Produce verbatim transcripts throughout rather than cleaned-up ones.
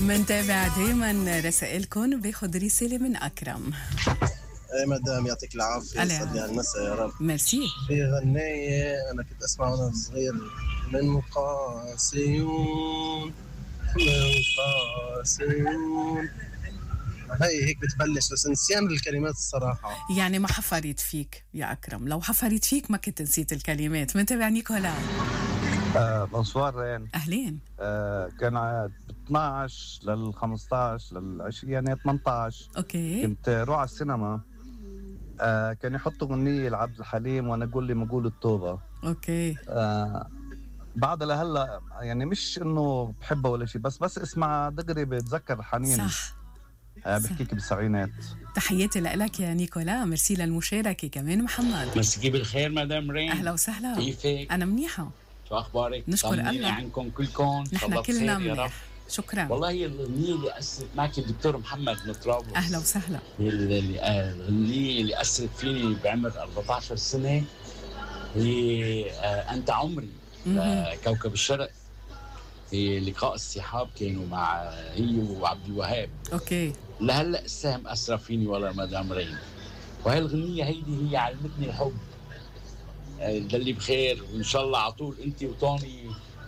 منتابع دايما رسائلكم. باخد رسالة من أكرم. اي مدام يعطيك العافية، يسعد لي هالمساء يا رب. ميرسي. في غنية أنا كنت أسمع وأنا صغير، من قاسيون من قاسيون، هي هيك بتبلش بس نسيان الكلمات الصراحة. يعني ما حفرت فيك يا أكرم، لو حفرت فيك ما كنت نسيت الكلمات. منتابع نيكولا. آه بونسوار رين. أهلين. آه كان اثناشر لل خمستاشر لل عشرين يعني ثمانية عشر. أوكي. كنت روح على السينما، آه كان يحطوا غنية لعبد الحليم وأنا أقول لي مقول التوبة. أوكي. آه بعد لهلا يعني مش إنه بحبها ولا شيء، بس بس اسمع دغري بتذكر حنين. صح. آه بحكيك بالسبعينات. تحياتي لك يا نيكولا، ميرسي للمشاركة. كمان محمد. مسكي بالخير مدام رين. أهلا وسهلا. كيفك؟ أنا منيحة. شو أخبارك؟ نشكر الله. عنكم كلكم. نحن كلنا منيح. شكرا. والله هي الأغنية اللي أثرت معك الدكتور محمد من طرابلس. أهلا وسهلا. هي الأغنية اللي أثرت فيني بعمر أربعة عشر سنة هي أنت عمري كوكب الشرق. في لقاء الصحاب كانوا مع هي وعبد الوهاب. أوكي. لهلا السهم أسرى فيني ولا مدام رين. وهي الغنية هيدي هي علمتني الحب. دلي بخير وإن شاء الله عطول أنت وطوني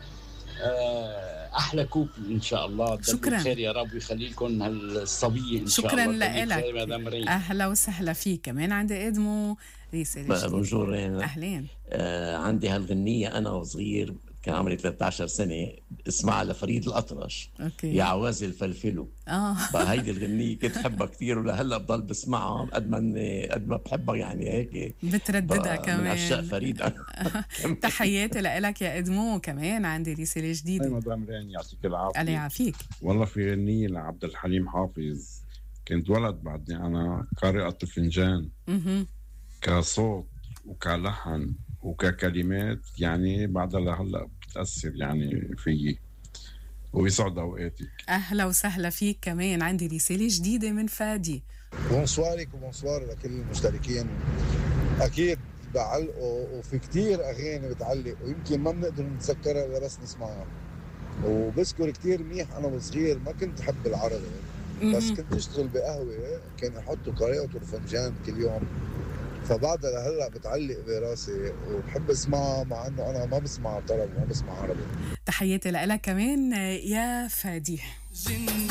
أحلى كوب إن شاء الله. شكرا. بخير يا رب ويخلي لكم هالصبية إن شاء شكرا الله. شكرا لك. أهلا وسهلا فيك. كمان عندي إدمو رسالة. بونجور. أهلين. آه عندي هالغنية أنا وصغير كان عمري ثلاثة عشر سنة، اسمها لفريد الأطرش. أوكي. يا عوازل فلفلو. آه فهيدي الغنية كنت حبها كثير ولهلا بضل بسمعها قد ما قد ما بحبها يعني هيك بترددها كمان من عشاق فريد أنا. تحياتي لك يا إدمو. كمان عندي رسالة جديدة. أي مدام رين يعطيك العافية. الله يعافيك. والله في غنية لعبد الحليم حافظ، كنت ولد بعدني أنا، قارئة الفنجان. اها كصوت وكلحن وككلمات يعني بعدها لهلا بتأثر يعني فيي ويسعد أوقاتك. أهلا وسهلا فيك. كمان عندي رسالة جديدة من فادي. بونسوارك وبونسوار لكل المشتركين. أكيد بعلقوا وفي كتير أغاني بتعلق ويمكن ما بنقدر نتذكرها إلا بس نسمعها. وبذكر كتير منيح أنا وصغير ما كنت أحب العربي، بس كنت أشتغل بقهوة كان يحطوا قارئة الفنجان كل يوم، فبعدها لهلا بتعلق براسي وبحب اسمعها مع انه انا ما بسمع طرب وما بسمع عربي. تحياتي لك كمان يا فادي.